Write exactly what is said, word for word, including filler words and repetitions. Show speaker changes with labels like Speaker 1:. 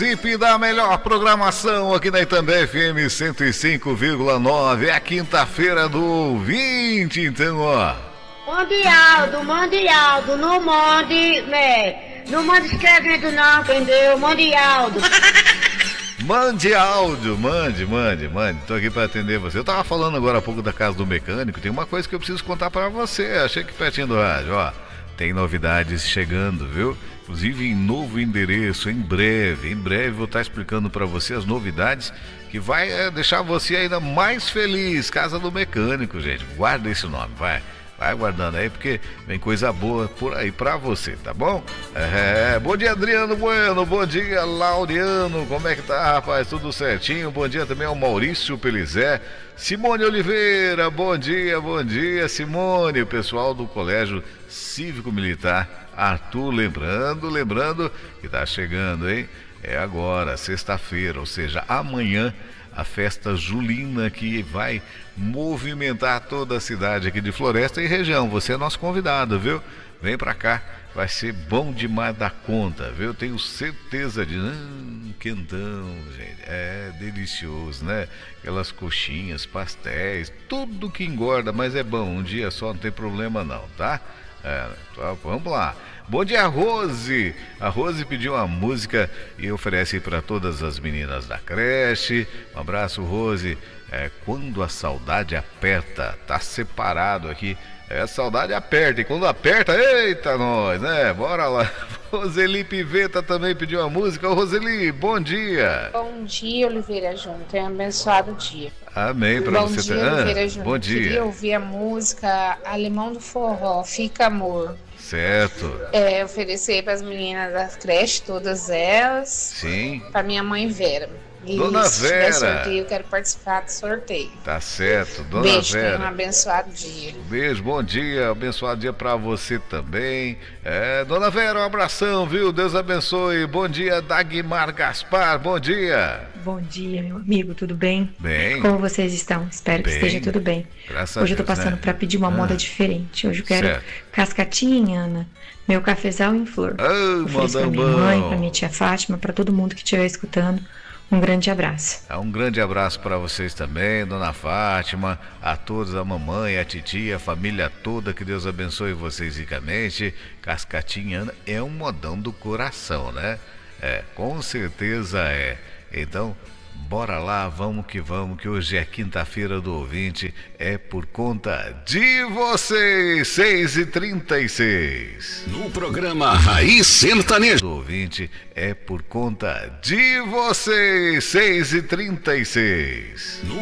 Speaker 1: Participe da melhor programação aqui na Itambé F M cento e cinco vírgula nove. É a quinta-feira do ouvinte, então, ó.
Speaker 2: Mande Aldo, mande Aldo, não mande, né? Não mande escrevendo não, entendeu? Mande Aldo.
Speaker 1: Mande áudio, mande, mande, mande. Tô aqui pra atender você. Eu tava falando agora há pouco da casa do mecânico. Tem uma coisa que eu preciso contar pra você. Achei que pertinho do rádio, ó. Tem novidades chegando, viu? Inclusive em novo endereço, em breve. Em breve vou estar explicando pra você as novidades que vai é, deixar você ainda mais feliz. Casa do Mecânico, gente. Guarda esse nome, vai. Vai guardando aí, porque vem coisa boa por aí pra você, tá bom? É, bom dia, Adriano Bueno, bom dia, Laureano, como é que tá, rapaz? Tudo certinho? Bom dia também ao Maurício Pelizé, Simone Oliveira, bom dia, bom dia, Simone, o pessoal do Colégio Cívico Militar Arthur, lembrando, lembrando que tá chegando, hein? É agora, sexta-feira, ou seja, amanhã, a festa julina que vai movimentar toda a cidade aqui de Floresta e região. Você é nosso convidado, viu? Vem pra cá, vai ser bom demais da conta, viu? Tenho certeza de... Hum, quentão, gente, é delicioso, né? Aquelas coxinhas, pastéis, tudo que engorda, mas é bom, um dia só não tem problema não, tá? É, então, vamos lá. Bom dia, Rose. A Rose pediu uma música e oferece para todas as meninas da creche. Um abraço, Rose. É, quando a saudade aperta, tá separado aqui. É, a saudade aperta, e quando aperta, eita nós, né? Bora lá. Roseli Piveta também pediu uma música. Ô, Roseli, bom dia.
Speaker 3: Bom dia, Oliveira Júnior. Tenha um abençoado dia.
Speaker 1: Amém pra
Speaker 3: bom
Speaker 1: você.
Speaker 3: Dia,
Speaker 1: ah,
Speaker 3: Oliveira Júnior.
Speaker 1: Bom dia.
Speaker 3: Queria ouvir a música Alemão do Forró, Fica Amor.
Speaker 1: Certo.
Speaker 3: É, oferecer para as meninas da creche, todas elas.
Speaker 1: Sim.
Speaker 3: Para minha mãe Vera. E
Speaker 1: Dona
Speaker 3: se tiver
Speaker 1: Vera.
Speaker 3: sorteio, eu quero participar do sorteio.
Speaker 1: Tá certo, Dona
Speaker 3: Beijo,
Speaker 1: Vera.
Speaker 3: tenha um abençoado dia.
Speaker 1: Beijo, bom dia, abençoado dia pra você também. É, Dona Vera, um abração, viu? Deus abençoe. Bom dia, Dagmar Gaspar, bom dia.
Speaker 4: Bom dia, meu amigo, tudo bem?
Speaker 1: Bem.
Speaker 4: Como vocês estão? Espero
Speaker 1: Bem.
Speaker 4: que esteja tudo bem.
Speaker 1: Graças a
Speaker 4: Hoje eu tô
Speaker 1: Deus,
Speaker 4: passando
Speaker 1: né?
Speaker 4: para pedir uma
Speaker 1: Ah.
Speaker 4: moda diferente. Hoje eu quero
Speaker 1: Certo.
Speaker 4: cascatinha em Ana, meu cafezal em flor.
Speaker 1: Oh,
Speaker 4: Ofereço pra
Speaker 1: modão
Speaker 4: minha mãe,
Speaker 1: bom.
Speaker 4: pra minha tia Fátima, para todo mundo que estiver escutando. Um grande abraço.
Speaker 1: É, um grande abraço para vocês também, Dona Fátima, a todos, a mamãe, a titia, a família toda, que Deus abençoe vocês ricamente. Cascatinha Ana é um modão do coração, né? É, com certeza é. Então, bora lá, vamos que vamos, que hoje é quinta-feira do ouvinte, é por conta de vocês, seis e trinta e seis.
Speaker 5: No programa Raiz Sertanejo.
Speaker 1: Do ouvinte, é por conta de vocês, seis e trinta e seis.